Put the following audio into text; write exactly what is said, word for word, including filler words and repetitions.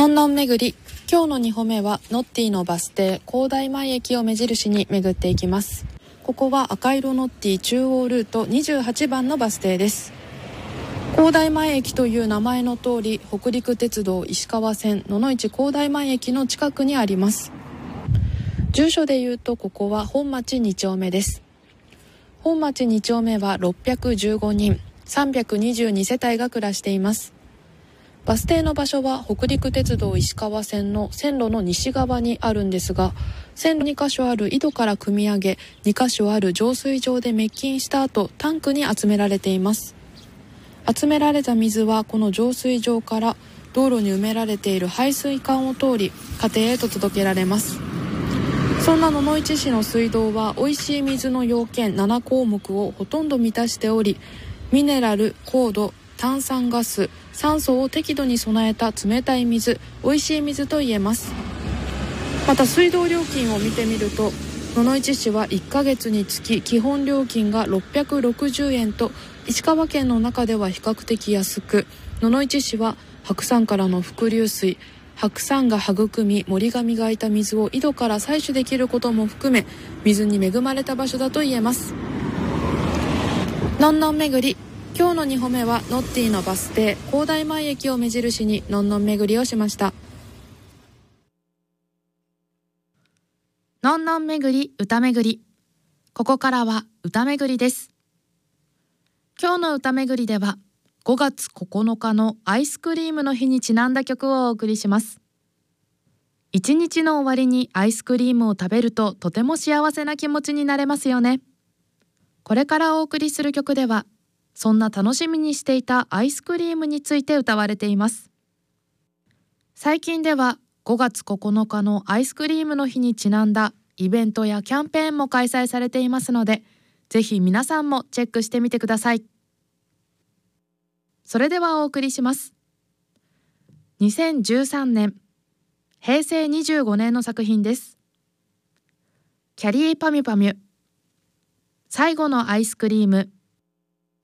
のんのん巡り、今日のにほんめはノッティのバス停高台前駅を目印に巡っていきます。ここは赤色ノッティ中央ルートにじゅうはちばんのバス停です。高台前駅という名前の通り、北陸鉄道石川線野々市高台前駅の近くにあります。住所でいうとここは本町に丁目です。本町に丁目はろっぴゃくじゅうごにんさんびゃくにじゅうに世帯が暮らしています。バス停の場所は北陸鉄道石川線の線路の西側にあるんですが、線路にか所ある井戸から汲み上げ、にか所ある浄水場で滅菌した後、タンクに集められています。集められた水はこの浄水場から道路に埋められている排水管を通り家庭へと届けられます。そんな野々市市の水道は美味しい水の要件ななこうもくをほとんど満たしており、ミネラル、硬度、炭酸ガス、酸素を適度に備えた冷たい水、美味しい水と言えます。また水道料金を見てみると、野々市市はいっかげつにつき基本料金がろっぴゃくろくじゅうえんと石川県の中では比較的安く、野々市市は白山からの伏流水、白山が育み森が磨いた水を井戸から採取できることも含め、水に恵まれた場所だと言えます。のんのん巡り、今日のにほんめはノッティのバス停高台前駅を目印にのんのん巡りをしました。 のんのん巡り歌巡り、ここからは歌巡りです。今日の歌巡りではごがつここのかのアイスクリームの日にちなんだ曲をお送りします。一日の終わりにアイスクリームを食べるととても幸せな気持ちになれますよね。これからお送りする曲ではそんな楽しみにしていたアイスクリームについて歌われています。最近ではごがつここのかのアイスクリームの日にちなんだイベントやキャンペーンも開催されていますので、ぜひ皆さんもチェックしてみてください。それではお送りします。にせんじゅうさんねん、へいせいにじゅうごねんの作品です。キャリーパミュパミュ、最後のアイスクリーム。